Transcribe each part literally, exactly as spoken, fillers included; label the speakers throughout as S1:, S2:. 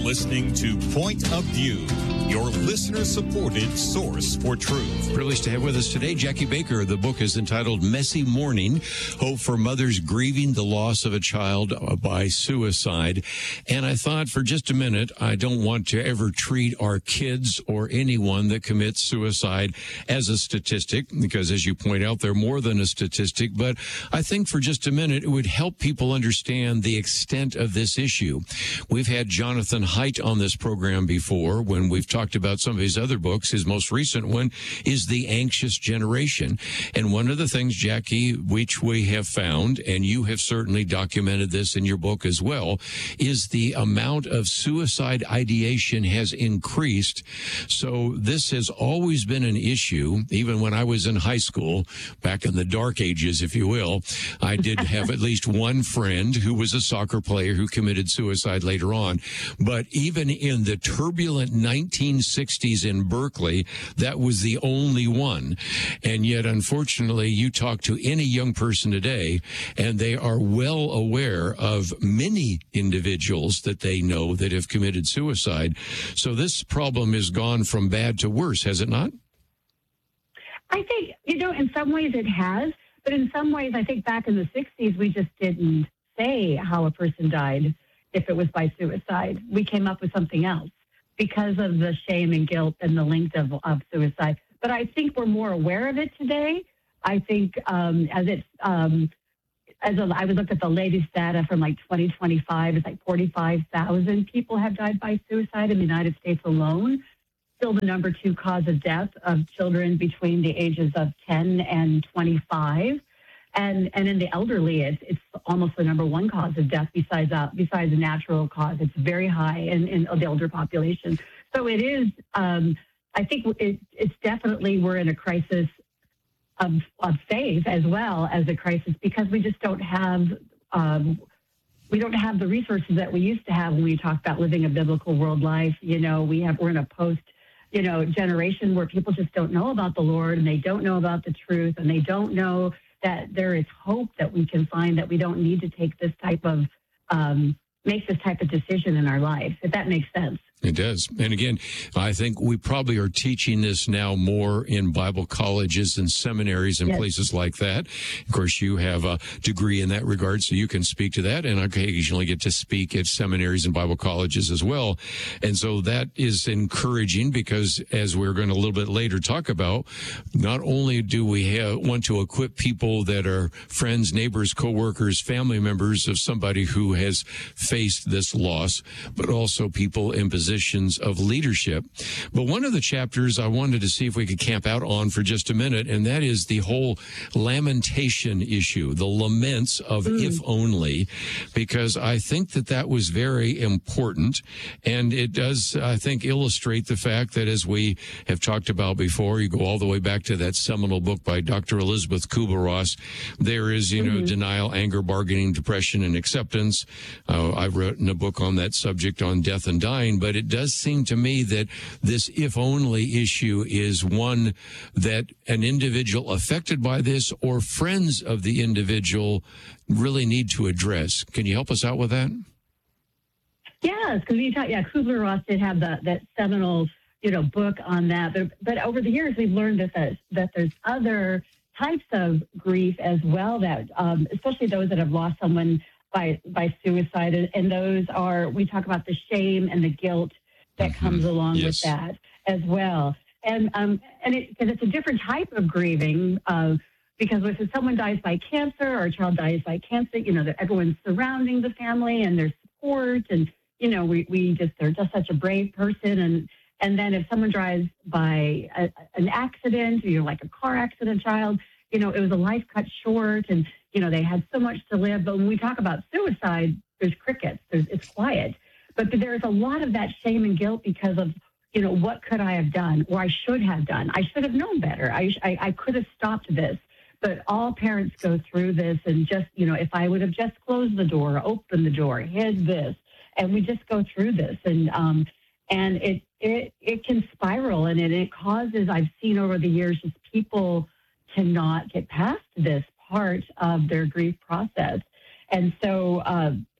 S1: listening to Point of View, your listener-supported source for truth.
S2: Privileged to have with us today Jackie Baker. The book is entitled Messy Mourning, Hope for Mothers Grieving the Loss of a Child by Suicide. And I thought for just a minute, I don't want to ever treat our kids or anyone that commits suicide as a statistic, because as you point out, they're more than a statistic. But I think for just a minute, it would help people understand the extent of this issue. We've had Jonathan Haidt on this program before when we've talked about some of his other books. His most recent one is The Anxious Generation. And one of the things, Jackie, which we have found, and you have certainly documented this in your book as well, is the amount of suicide ideation has increased. So this has always been an issue. Even when I was in high school, back in the dark ages, if you will, I did have at least one friend who was a soccer player who committed suicide later on. But even in the turbulent nineteen sixties in Berkeley, that was the only one. And yet, unfortunately, you talk to any young person today, and they are well aware of many individuals that they know that have committed suicide. So this problem has gone from bad to worse, has it not?
S3: I think, you know, in some ways it has, but in some ways, I think back in the sixties, we just didn't say how a person died if it was by suicide. We came up with something else because of the shame and guilt and the length of, of suicide. But I think we're more aware of it today. I think um, as it's, um, as a, I would look at the latest data from like twenty twenty-five, it's like forty-five thousand people have died by suicide in the United States alone. Still the number two cause of death of children between the ages of ten and twenty-five. And and in the elderly, it's, it's almost the number one cause of death besides uh, besides a natural cause. It's very high in, in the older population. So it is, um, I think it, it's definitely, we're in a crisis of, of faith as well as a crisis because we just don't have, um, we don't have the resources that we used to have when we talk about living a biblical world life. You know, we have, we're in a post, you know, generation where people just don't know about the Lord and they don't know about the truth and they don't know that there is hope that we can find, that we don't need to take this type of, um, make this type of decision in our life, if that makes sense.
S2: It does. And again, I think we probably are teaching this now more in Bible colleges and seminaries and yes. places like that. Of course, you have a degree in that regard, so you can speak to that. And I occasionally get to speak at seminaries and Bible colleges as well. And so that is encouraging because, as we're going to a little bit later talk about, not only do we have, want to equip people that are friends, neighbors, coworkers, family members of somebody who has faced this loss, but also people in positions of leadership. But one of the chapters I wanted to see if we could camp out on for just a minute, and that is the whole lamentation issue, the laments of mm. if only, because I think that that was very important. And it does, I think, illustrate the fact that, as we have talked about before, you go all the way back to that seminal book by Doctor Elizabeth Kubler-Ross. There is, you mm-hmm. know, denial, anger, bargaining, depression, and acceptance. Uh, I've written a book on that subject on death and dying, but it does seem to me that this if only issue is one that an individual affected by this or friends of the individual really need to address. Can you help us out with that?
S3: Yes, because you talk, yeah, Kubler-Ross did have the, that seminal, you know, book on that. But, but over the years, we've learned that there's, that there's other types of grief as well, that um, especially those that have lost someone by by suicide, and those are, we talk about the shame and the guilt that mm-hmm. comes along yes. with that as well. And um and it, because it's a different type of grieving, uh, because if someone dies by cancer or a child dies by cancer, you know, that everyone's surrounding the family and their support, and you know, we we just, they're just such a brave person. And and then if someone dies by a, an accident, you know, like a car accident child, you know, it was a life cut short, and you know, they had so much to live. But when we talk about suicide, there's crickets. There's, it's quiet. But there's a lot of that shame and guilt because of, you know, what could I have done, or I should have done? I should have known better. I, I, I could have stopped this. But all parents go through this, and just, you know, if I would have just closed the door, opened the door, hid this, and we just go through this. And um, and it, it, it can spiral, and it, it causes, I've seen over the years, just people cannot get past this part of their grief process. And so, uh,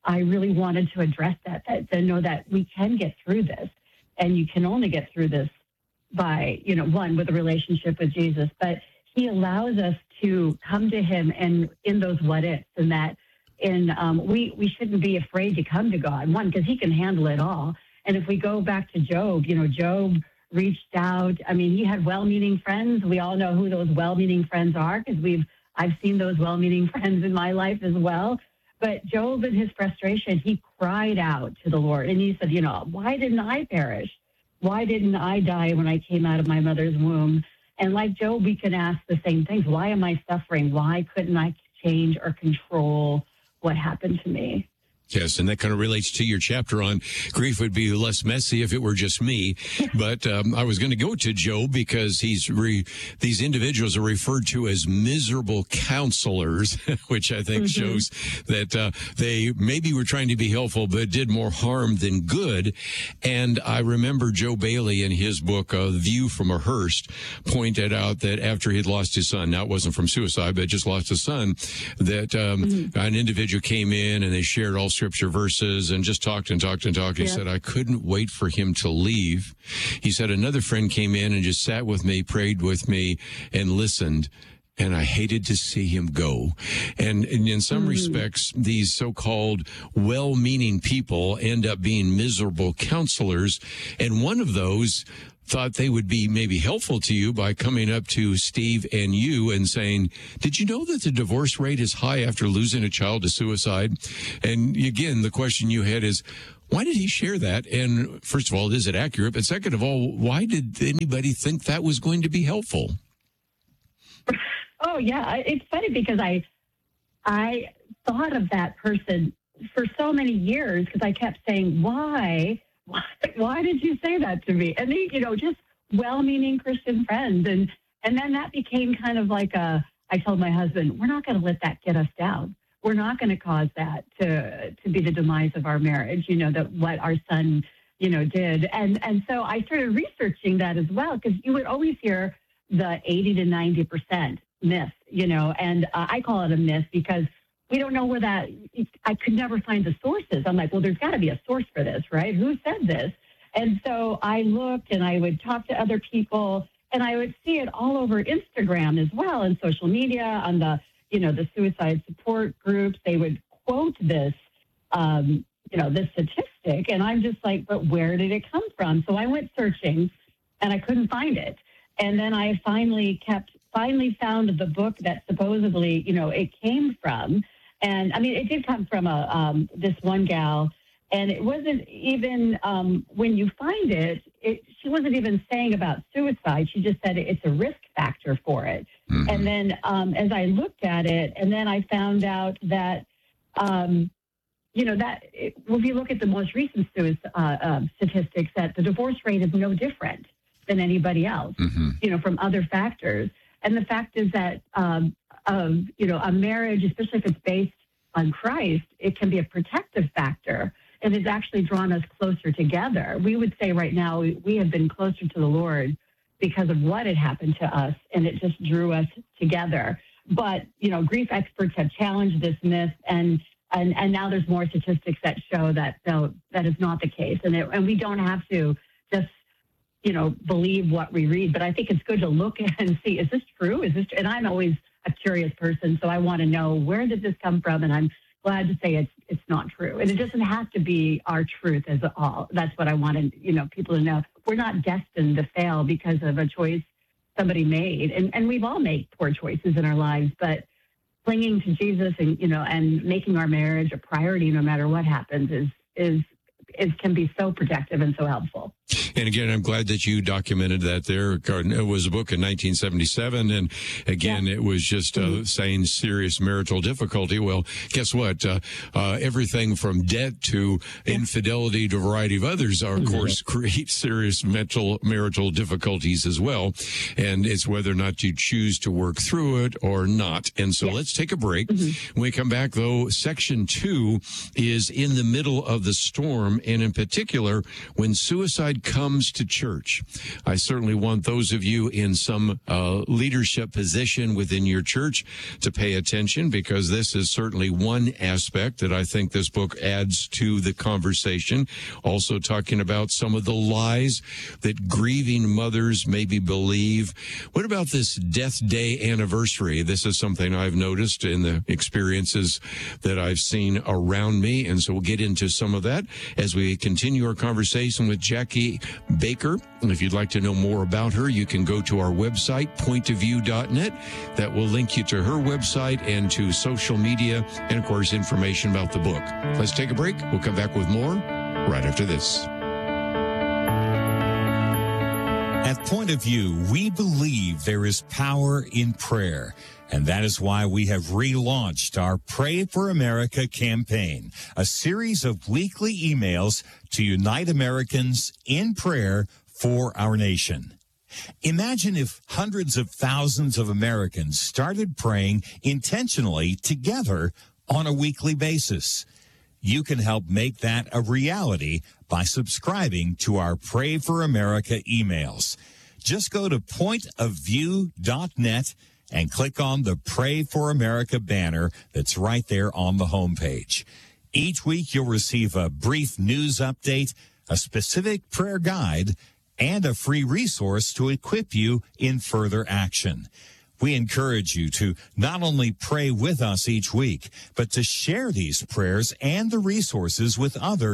S3: I really wanted to address that, that, to know that we can get through this. And you can only get through this by, you know, one, with a relationship with Jesus. But he allows us to come to him and in those what ifs, and that in um, we, we shouldn't be afraid to come to God, one, because he can handle it all. And if we go back to Job, you know, Job reached out. I mean, he had well-meaning friends. We all know who those well-meaning friends are because we've I've seen those well-meaning friends in my life as well. But Job, in his frustration, he cried out to the Lord. And he said, you know, why didn't I perish? Why didn't I die when I came out of my mother's womb? And like Job, we can ask the same things. Why am I suffering? Why couldn't I change or control what happened to me?
S2: Yes, and that kind of relates to your chapter on grief would be less messy if it were just me. But um, I was going to go to Job because he's re, these individuals are referred to as miserable counselors, which I think mm-hmm. shows that uh, they maybe were trying to be helpful, but did more harm than good. And I remember Joe Bailey in his book, uh, View from a Hearse, pointed out that after he'd lost his son, now it wasn't from suicide, but just lost his son, that um, mm-hmm. an individual came in and they shared all scripture verses and just talked and talked and talked. He yeah. said, I couldn't wait for him to leave. He said, another friend came in and just sat with me, prayed with me, and listened. And I hated to see him go. And, and in some mm-hmm. respects, these so-called well-meaning people end up being miserable counselors. And one of those thought they would be maybe helpful to you by coming up to Steve and you and saying, did you know that the divorce rate is high after losing a child to suicide? And again, the question you had is, why did he share that? And first of all, is it accurate? But second of all, why did anybody think that was going to be helpful?
S3: Oh, yeah. It's funny because I, I thought of that person for so many years because I kept saying, why? Why, why did you say that to me? And they, you know, just well-meaning Christian friends. And, and then that became kind of like a, I told my husband, we're not going to let that get us down. We're not going to cause that to, to be the demise of our marriage, you know, that what our son, you know, did. And, and so I started researching that as well, because you would always hear the eighty to ninety percent myth, you know, and uh, I call it a myth because we don't know where that, I could never find the sources. I'm like, well, there's got to be a source for this, right? Who said this? And so I looked and I would talk to other people and I would see it all over Instagram as well and social media on the, you know, the suicide support groups. They would quote this, um, you know, this statistic. And I'm just like, but where did it come from? So I went searching and I couldn't find it. And then I finally kept, finally found the book that supposedly, you know, it came from. And I mean, it did come from a um, this one gal, and it wasn't even um, when you find it, it. She wasn't even saying about suicide. She just said it's a risk factor for it. Mm-hmm. And then um, as I looked at it, and then I found out that, um, you know, that it, well, if you look at the most recent suicide uh, uh, statistics, that the divorce rate is no different than anybody else. Mm-hmm. You know, from other factors. And the fact is that. Um, of, you know, a marriage, especially if it's based on Christ, it can be a protective factor and has actually drawn us closer together. We would say right now we have been closer to the Lord because of what had happened to us, and it just drew us together. But, you know, grief experts have challenged this myth, and and, and now there's more statistics that show that no, that is not the case. And, it, and we don't have to just, you know, believe what we read. But I think it's good to look and see, is this true? Is this, and I'm always a curious person, so I want to know, where did this come from? And I'm glad to say it's it's not true. And it doesn't have to be our truth as all. That's what I wanted, you know, people to know. We're not destined to fail because of a choice somebody made. And and we've all made poor choices in our lives, but clinging to Jesus and, you know, and making our marriage a priority no matter what happens is is is can be so protective and so helpful.
S2: And again, I'm glad that you documented that there. It was a book in nineteen seventy-seven. And again, yeah. it was just uh, mm-hmm. saying serious marital difficulty. Well, guess what? Uh, uh, everything from debt to yeah. infidelity to a variety of others are, of mm-hmm. course, create serious mental marital difficulties as well. And it's whether or not you choose to work through it or not. And so yeah. let's take a break. Mm-hmm. When we come back, though, section two is in the middle of the storm. And in particular, when suicide it comes to church. I certainly want those of you in some uh, leadership position within your church to pay attention, because this is certainly one aspect that I think this book adds to the conversation. Also talking about some of the lies that grieving mothers maybe believe. What about this death day anniversary? This is something I've noticed in the experiences that I've seen around me, and so we'll get into some of that as we continue our conversation with Jackie Baker. And if you'd like to know more about her, you can go to our website, point of view dot net. That will link you to her website and to social media and, of course, information about the book. Let's take a break. We'll come back with more right after this.
S1: At Point of View, we believe there is power in prayer, and that is why we have relaunched our Pray for America campaign, a series of weekly emails to unite Americans in prayer for our nation. Imagine if hundreds of thousands of Americans started praying intentionally together on a weekly basis. You can help make that a reality by subscribing to our Pray for America emails. Just go to point of view dot net and click on the Pray for America banner that's right there on the homepage. Each week you'll receive a brief news update, a specific prayer guide, and a free resource to equip you in further action. We encourage you to not only pray with us each week, but to share these prayers and the resources with others.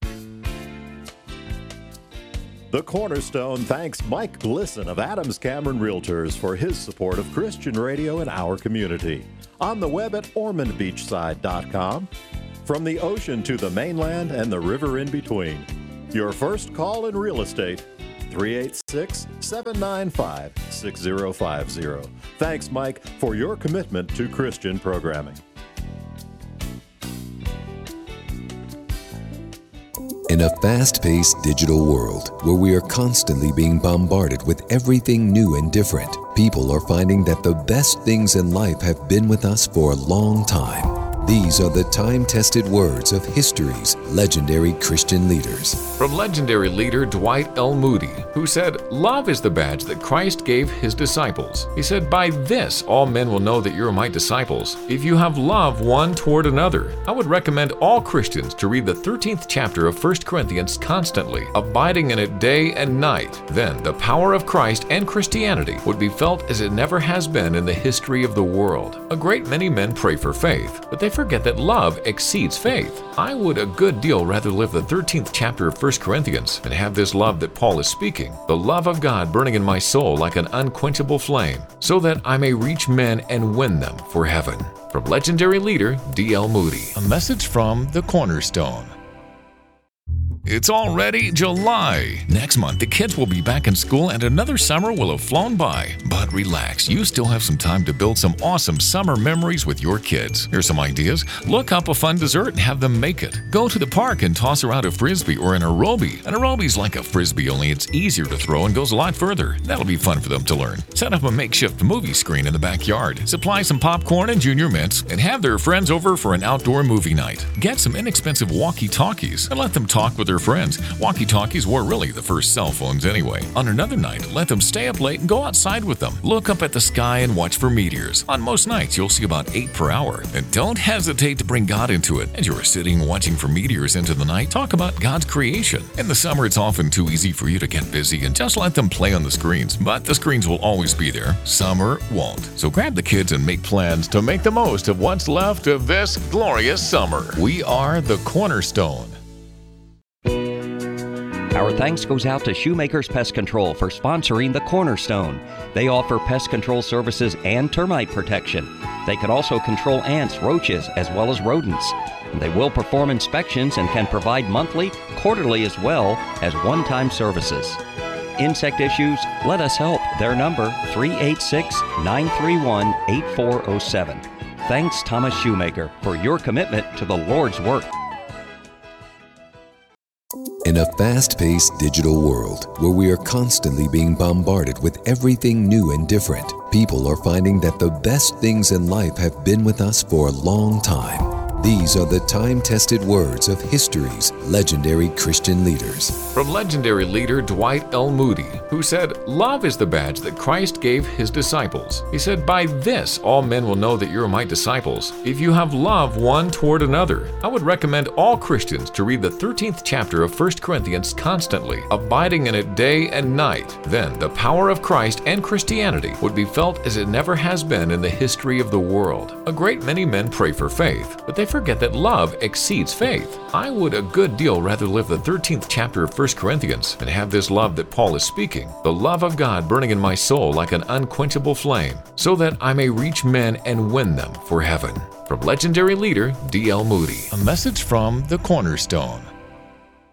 S4: The Cornerstone thanks Mike Glisson of Adams Cameron Realtors for his support of Christian radio in our community. On the web at ormond beachside dot com. From the ocean to the mainland and the river in between. Your first call in real estate, three eight six, seven nine five, six zero five zero. Thanks, Mike, for your commitment to Christian programming.
S5: In a fast-paced digital world where we are constantly being bombarded with everything new and different, people are finding that the best things in life have been with us for a long time. These are the time-tested words of history's legendary Christian leaders.
S6: From legendary leader Dwight L. Moody, who said, "Love is the badge that Christ gave his disciples." He said, "By this all men will know that you are my disciples, if you have love one toward another." I would recommend all Christians to read the thirteenth chapter of First Corinthians constantly, abiding in it day and night. Then the power of Christ and Christianity would be felt as it never has been in the history of the world. A great many men pray for faith, but they forget that love exceeds faith. I would a good deal rather live the thirteenth chapter of First Corinthians and have this love that Paul is speaking, the love of God burning in my soul like an unquenchable flame, so that I may reach men and win them for heaven. From legendary leader D L. Moody. A message from the Cornerstone. It's already July. Next month, the kids will be back in school and another summer will have flown by. But relax, you still have some time to build some awesome summer memories with your kids. Here's some ideas. Look up a fun dessert and have them make it. Go to the park and toss around a frisbee or an aerobie. An aerobie's like a frisbee, only it's easier to throw and goes a lot further. That'll be fun for them to learn. Set up a makeshift movie screen in the backyard. Supply some popcorn and junior mints and have their friends over for an outdoor movie night. Get some inexpensive walkie-talkies and let them talk with their friends. Walkie-talkies were really the first cell phones anyway. On another night, let them stay up late and go outside with them. Look up at the sky and watch for meteors. On most nights, you'll see about eight per hour. And don't hesitate to bring God into it. As you're sitting watching for meteors into the night, talk about God's creation. In the summer, it's often too easy for you to get busy and just let them play on the screens. But the screens will always be there. Summer won't. So grab the kids and make plans to make the most of what's left of this glorious summer. We are the Cornerstone.
S7: Our thanks goes out to Shoemakers Pest Control for sponsoring the Cornerstone. They offer pest control services and termite protection. They can also control ants, roaches, as well as rodents. And they will perform inspections and can provide monthly, quarterly, as well as one-time services. Insect issues? Let us help. Their number, three eight six, nine three one, eight four zero seven. Thanks, Thomas Shoemaker, for your commitment to the Lord's work.
S5: In a fast-paced digital world where we are constantly being bombarded with everything new and different, people are finding that the best things in life have been with us for a long time. These are the time-tested words of history's legendary Christian leaders.
S6: From legendary leader Dwight L. Moody, who said, "Love is the badge that Christ gave his disciples." He said, "By this all men will know that you are my disciples, if you have love one toward another." I would recommend all Christians to read the thirteenth chapter of First Corinthians constantly, abiding in it day and night. Then the power of Christ and Christianity would be felt as it never has been in the history of the world. A great many men pray for faith, but they forget that love exceeds faith. I would a good deal rather live the thirteenth chapter of First Corinthians and have this love that Paul is speaking, the love of God burning in my soul like an unquenchable flame, so that I may reach men and win them for heaven. From legendary leader D L Moody. A message from The Cornerstone.